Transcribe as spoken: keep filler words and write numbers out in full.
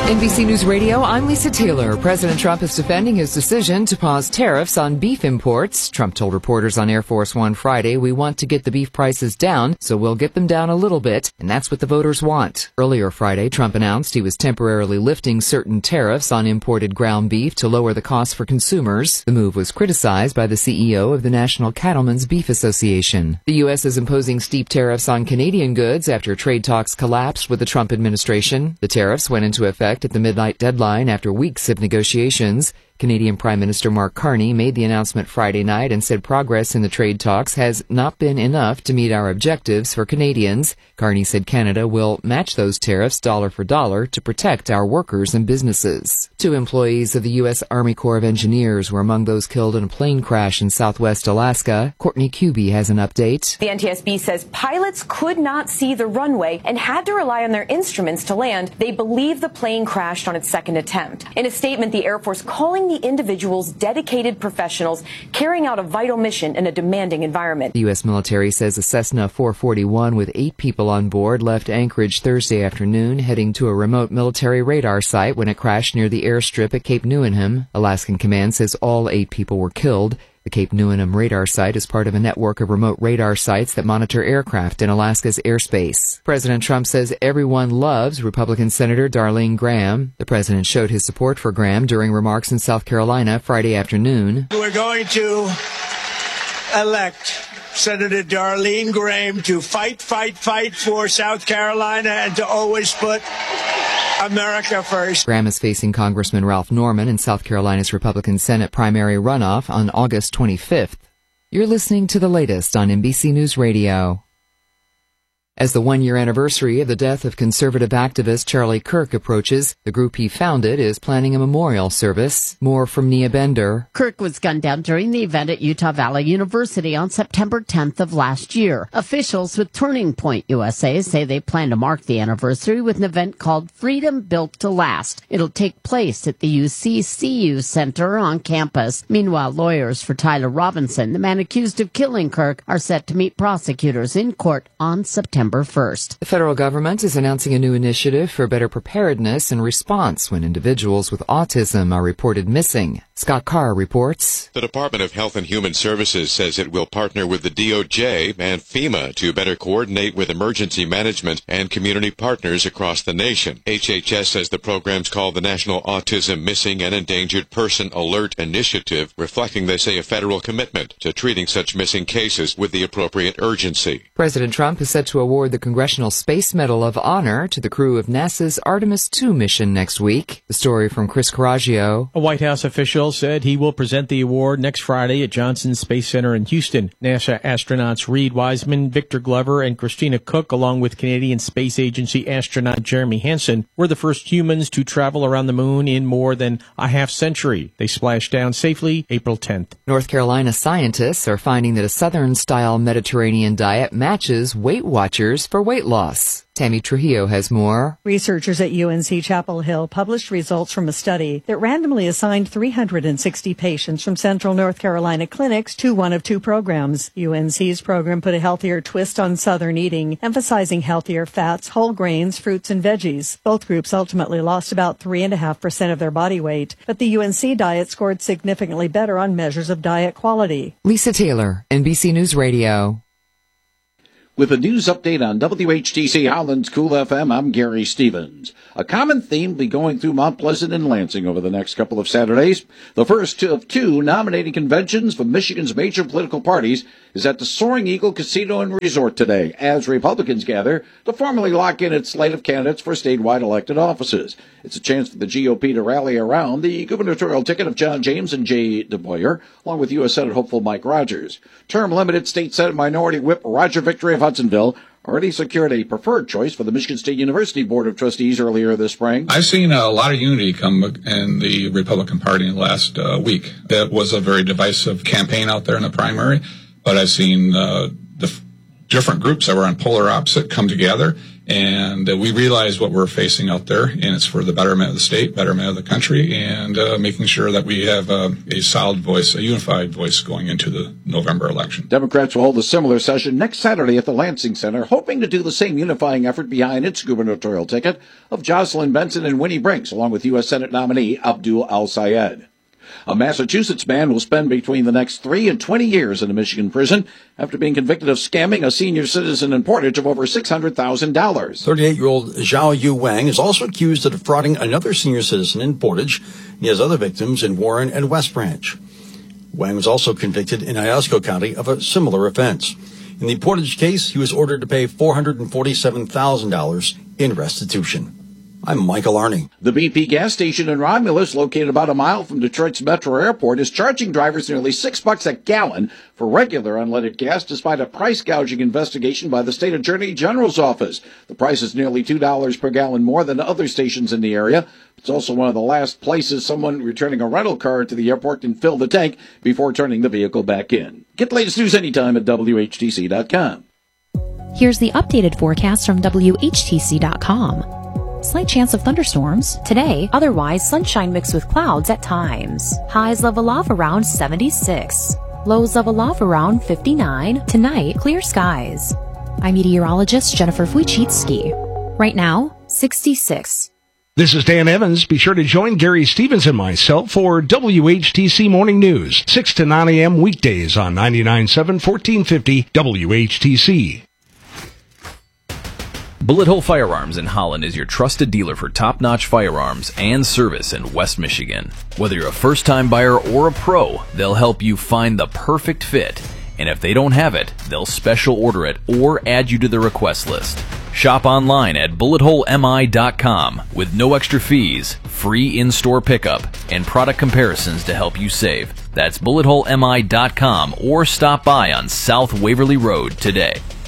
N B C News Radio, I'm Lisa Taylor. President Trump is defending his decision to pause tariffs on beef imports. Trump told reporters on Air Force One Friday, "We want to get the beef prices down, so we'll get them down a little bit, and that's what the voters want." Earlier Friday, Trump announced he was temporarily lifting certain tariffs on imported ground beef to lower the cost for consumers. The move was criticized by the C E O of the National Cattlemen's Beef Association. The U S is imposing steep tariffs on Canadian goods after trade talks collapsed with the Trump administration. The tariffs went into effect at the midnight deadline after weeks of negotiations. Canadian Prime Minister Mark Carney made the announcement Friday night and said progress in the trade talks has not been enough to meet our objectives for Canadians. Carney said Canada will match those tariffs dollar for dollar to protect our workers and businesses. Two employees of the U S Army Corps of Engineers were among those killed in a plane crash in southwest Alaska. Courtney Kuby has an update. The N T S B says pilots could not see the runway and had to rely on their instruments to land. They believe the plane crashed on its second attempt. In a statement, the Air Force calling the individuals dedicated professionals carrying out a vital mission in a demanding environment. The U S military says a Cessna four forty-one with eight people on board left Anchorage Thursday afternoon, heading to a remote military radar site when it crashed near the airstrip at Cape Newenham. Alaskan Command says all eight people were killed. The Cape Newenham radar site is part of a network of remote radar sites that monitor aircraft in Alaska's airspace. President Trump says everyone loves Republican Senator Darlene Graham. The president showed his support for Graham during remarks in South Carolina Friday afternoon. We're going to elect Senator Darlene Graham to fight, fight, fight for South Carolina and to always put America first. Graham is facing Congressman Ralph Norman in South Carolina's Republican Senate primary runoff on August twenty-fifth. You're listening to the latest on N B C News Radio. As the one-year anniversary of the death of conservative activist Charlie Kirk approaches, the group he founded is planning a memorial service. More from Nia Bender. Kirk was gunned down during the event at Utah Valley University on September tenth of last year. Officials with Turning Point U S A say they plan to mark the anniversary with an event called Freedom Built to Last. It'll take place at the U C C U Center on campus. Meanwhile, lawyers for Tyler Robinson, the man accused of killing Kirk, are set to meet prosecutors in court on September first. The federal government is announcing a new initiative for better preparedness and response when individuals with autism are reported missing. Scott Carr reports. The Department of Health and Human Services says it will partner with the D O J and FEMA to better coordinate with emergency management and community partners across the nation. H H S says the program's called the National Autism Missing and Endangered Person Alert Initiative, reflecting, they say, a federal commitment to treating such missing cases with the appropriate urgency. President Trump is set to award the Congressional Space Medal of Honor to the crew of NASA's Artemis two mission next week. The story from Chris Coraggio. A White House official said he will present the award next Friday at Johnson Space Center in Houston. NASA astronauts Reed Wiseman, Victor Glover, and Christina Cook, along with Canadian Space Agency astronaut Jeremy Hansen, were the first humans to travel around the moon in more than a half century. They splashed down safely April tenth. North Carolina scientists are finding that a Southern-style Mediterranean diet matches Weight Watchers for weight loss. Tammy Trujillo has more. Researchers at U N C Chapel Hill published results from a study that randomly assigned three hundred sixty patients from Central North Carolina clinics to one of two programs. U N C's program put a healthier twist on Southern eating, emphasizing healthier fats, whole grains, fruits, and veggies. Both groups ultimately lost about three point five percent of their body weight, but the U N C diet scored significantly better on measures of diet quality. Lisa Taylor, N B C News Radio. With a news update on W H T C Holland's Cool F M, I'm Gary Stevens. A common theme will be going through Mount Pleasant and Lansing over the next couple of Saturdays. The first of two nominating conventions for Michigan's major political parties is at the Soaring Eagle Casino and Resort today, as Republicans gather to formally lock in its slate of candidates for statewide elected offices. It's a chance for the G O P to rally around the gubernatorial ticket of John James and Jay DeBoyer, along with U S Senate hopeful Mike Rogers. Term-limited State Senate Minority Whip Roger Victory of Hudsonville already secured a preferred choice for the Michigan State University Board of Trustees earlier this spring. I've seen a lot of unity come in the Republican Party in the last uh, week. That was a very divisive campaign out there in the primary, but I've seen uh, the f- different groups that were on polar opposite come together And uh, we realize what we're facing out there, and it's for the betterment of the state, betterment of the country, and uh, making sure that we have uh, a solid voice, a unified voice going into the November election. Democrats will hold a similar session next Saturday at the Lansing Center, hoping to do the same unifying effort behind its gubernatorial ticket of Jocelyn Benson and Winnie Brinks, along with U S Senate nominee Abdul Al-Sayed. A Massachusetts man will spend between the next three and twenty years in a Michigan prison after being convicted of scamming a senior citizen in Portage of over six hundred thousand dollars. thirty-eight-year-old Zhao Yu Wang is also accused of defrauding another senior citizen in Portage. He has other victims in Warren and West Branch. Wang was also convicted in Iosco County of a similar offense. In the Portage case, he was ordered to pay four hundred forty-seven thousand dollars in restitution. I'm Michael Arney. The B P gas station in Romulus, located about a mile from Detroit's Metro Airport, is charging drivers nearly six bucks a gallon for regular unleaded gas, despite a price gouging investigation by the state attorney general's office. The price is nearly two dollars per gallon more than other stations in the area. It's also one of the last places someone returning a rental car to the airport can fill the tank before turning the vehicle back in. Get the latest news anytime at W H T C dot com. Here's the updated forecast from W H T C dot com. Slight chance of thunderstorms today, otherwise sunshine mixed with clouds at times. Highs level off around seventy-six. Lows level off around fifty-nine. Tonight, clear skies. I'm meteorologist Jennifer Wojcicki. Right now, sixty-six. This is Dan Evans. Be sure to join Gary Stevens and myself for W H T C Morning News, six to nine a.m. weekdays on ninety-nine point seven, fourteen fifty W H T C. Bullet Hole Firearms in Holland is your trusted dealer for top-notch firearms and service in West Michigan. Whether you're a first-time buyer or a pro, they'll help you find the perfect fit. And if they don't have it, they'll special order it or add you to the request list. Shop online at bullet hole M I dot com with no extra fees, free in-store pickup, and product comparisons to help you save. That's bullet hole M I dot com or stop by on South Waverly Road today.